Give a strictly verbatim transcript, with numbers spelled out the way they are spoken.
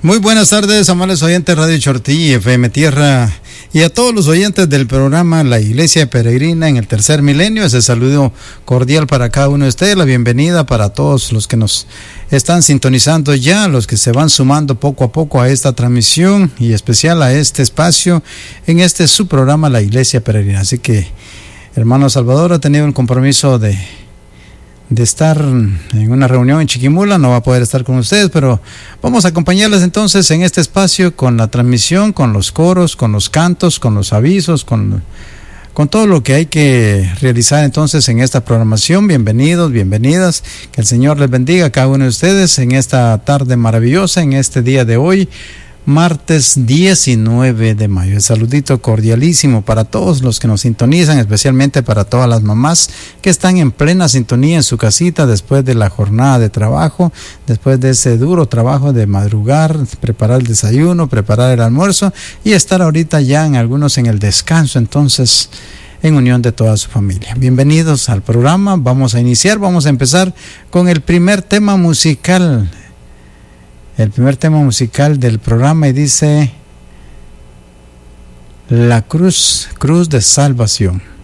Muy buenas tardes, amables oyentes Radio Chortí, F M Tierra, y a todos los oyentes del programa La Iglesia Peregrina en el Tercer Milenio. Ese saludo cordial para cada uno de ustedes, la bienvenida para todos los que nos están sintonizando ya, los que se van sumando poco a poco a esta transmisión y especial a este espacio en este su programa La Iglesia Peregrina. Así que, hermano Salvador ha tenido el compromiso de de estar en una reunión en Chiquimula, no va a poder estar con ustedes, pero vamos a acompañarles entonces en este espacio con la transmisión, con los coros, con los cantos, con los avisos, con, con todo lo que hay que realizar entonces en esta programación. Bienvenidos, bienvenidas, que el Señor les bendiga a cada uno de ustedes en esta tarde maravillosa, en este día de hoy, martes diecinueve de mayo. El saludito cordialísimo para todos los que nos sintonizan, especialmente para todas las mamás que están en plena sintonía en su casita después de la jornada de trabajo, después de ese duro trabajo de madrugar, preparar el desayuno, preparar el almuerzo y estar ahorita ya en algunos en el descanso, entonces en unión de toda su familia. Bienvenidos al programa. Vamos a iniciar, vamos a empezar con el primer tema musical. El primer tema musical del programa, y dice: La cruz, cruz de salvación.